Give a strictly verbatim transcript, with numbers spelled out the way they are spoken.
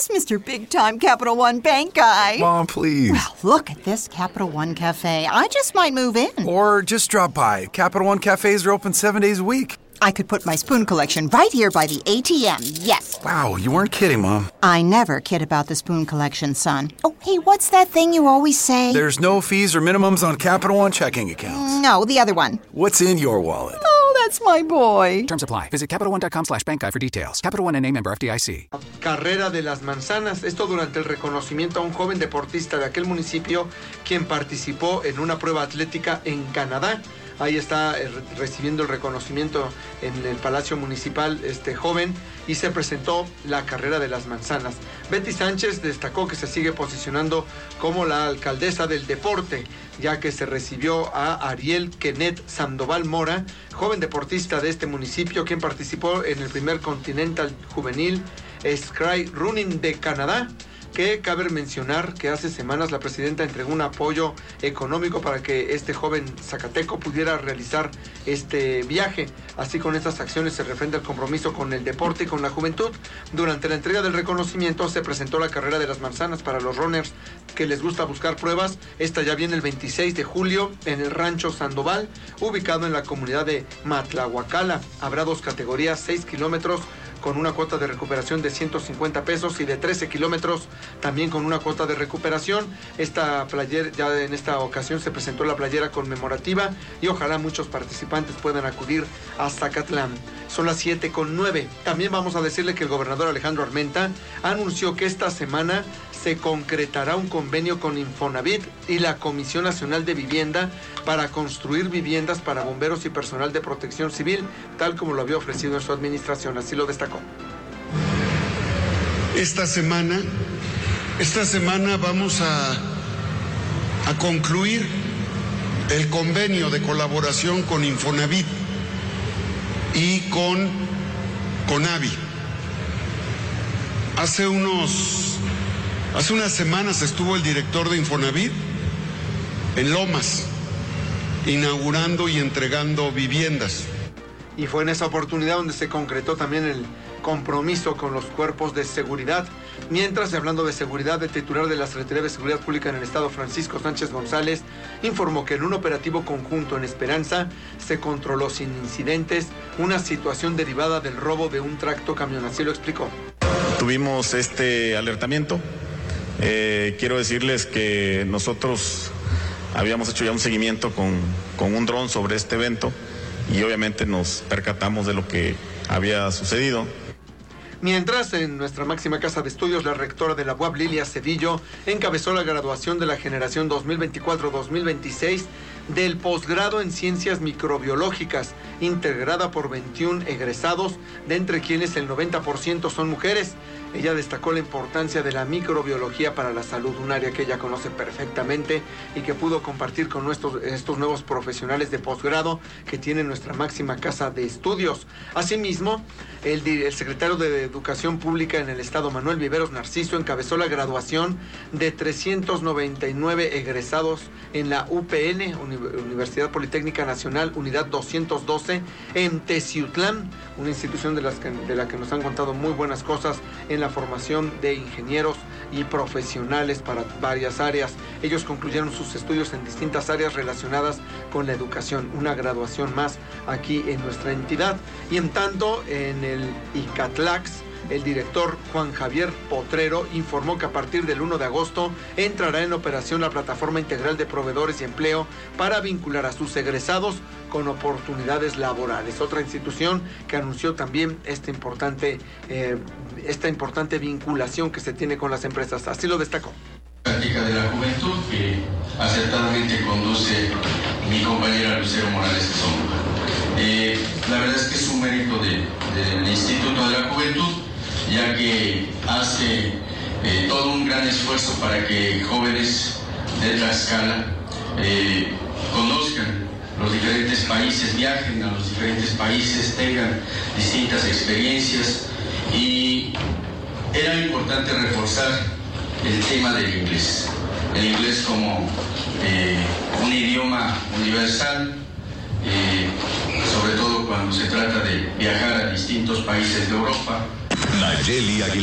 is Mister Big Time Capital One Bank guy. Mom, please. Well, look at this Capital One Cafe. I just might move in. Or just drop by. Capital One cafes are open seven days a week. I could put my spoon collection right here by the A T M, yes. Wow, you weren't kidding, Mom. I never kid about the spoon collection, son. Oh, hey, what's that thing you always say? There's no fees or minimums on Capital One checking accounts. No, the other one. What's in your wallet? Oh, that's my boy. Terms apply. Visit CapitalOne.com slash bank guide for details. Capital One N A member F D I C. Carrera de las Manzanas, esto durante el reconocimiento a un joven deportista de aquel municipio quien participó en una prueba atlética en Canadá. Ahí está eh, recibiendo el reconocimiento en el Palacio Municipal este joven y se presentó la Carrera de las Manzanas. Betty Sánchez destacó que se sigue posicionando como la alcaldesa del deporte, ya que se recibió a Ariel Kenneth Sandoval Mora, joven deportista de este municipio, quien participó en el primer Continental Juvenil Scry Running de Canadá, que cabe mencionar que hace semanas la presidenta entregó un apoyo económico para que este joven zacateco pudiera realizar este viaje. Así, con estas acciones se refrenda el compromiso con el deporte y con la juventud. Durante la entrega del reconocimiento se presentó la Carrera de las Manzanas para los runners que les gusta buscar pruebas. Esta ya viene el veintiséis de julio en el Rancho Sandoval, ubicado en la comunidad de Matlahuacala. Habrá dos categorías, seis kilómetros con una cuota de recuperación de ciento cincuenta pesos y de trece kilómetros también con una cuota de recuperación. Esta playera, ya en esta ocasión se presentó la playera conmemorativa y ojalá muchos participantes puedan acudir a Zacatlán. Son las siete con nueve. También vamos a decirle que el gobernador Alejandro Armenta anunció que esta semana se concretará un convenio con Infonavit y la Comisión Nacional de Vivienda para construir viviendas para bomberos y personal de protección civil, tal como lo había ofrecido en su administración. Así lo destacó. Esta semana, esta semana vamos a, a concluir el convenio de colaboración con Infonavit y con Conavi. Hace unos Hace unas semanas estuvo el director de Infonavit en Lomas, inaugurando y entregando viviendas. Y fue en esa oportunidad donde se concretó también el compromiso con los cuerpos de seguridad. Mientras, hablando de seguridad, el titular de la Secretaría de Seguridad Pública en el Estado, Francisco Sánchez González, informó que en un operativo conjunto en Esperanza se controló sin incidentes una situación derivada del robo de un tractocamión. Así lo explicó. Tuvimos este alertamiento. Eh, quiero decirles que nosotros habíamos hecho ya un seguimiento con, con un dron sobre este evento y obviamente nos percatamos de lo que había sucedido. Mientras, en nuestra máxima casa de estudios, la rectora de la U A B, Lilia Cedillo, encabezó la graduación de la generación dos mil veinticuatro dos mil veintiséis del posgrado en Ciencias Microbiológicas, integrada por veintiún egresados, de entre quienes el noventa por ciento son mujeres. Ella destacó la importancia de la microbiología para la salud, un área que ella conoce perfectamente y que pudo compartir con nuestros, estos nuevos profesionales de posgrado que tiene nuestra máxima casa de estudios. Asimismo, el, el secretario de Educación Pública en el Estado, Manuel Viveros Narciso, encabezó la graduación de trescientos noventa y nueve egresados en la U P N, Universidad Politécnica Nacional, Unidad doscientos doce, en Teciutlán, una institución de, las que, de la que nos han contado muy buenas cosas en la formación de ingenieros y profesionales para varias áreas. Ellos concluyeron sus estudios en distintas áreas relacionadas con la educación, una graduación más aquí en nuestra entidad. Y en tanto, en el ICATLAX, el director Juan Javier Potrero informó que a partir del primero de agosto entrará en operación la plataforma integral de proveedores y empleo para vincular a sus egresados con oportunidades laborales. Otra institución que anunció también esta importante, eh, esta importante vinculación que se tiene con las empresas. Así lo destacó. Práctica de la juventud que acertadamente conduce mi compañera Lucero Morales de Sombra. Eh, la verdad es que es un mérito de, del Instituto de la Juventud, ya que hace eh, todo un gran esfuerzo para que jóvenes de Tlaxcala eh, conozcan los diferentes países, viajen a los diferentes países, tengan distintas experiencias, y era importante reforzar el tema del inglés, el inglés como eh, un idioma universal, eh, sobre todo cuando se trata de viajar a distintos países de Europa. Nayeli Aguilar.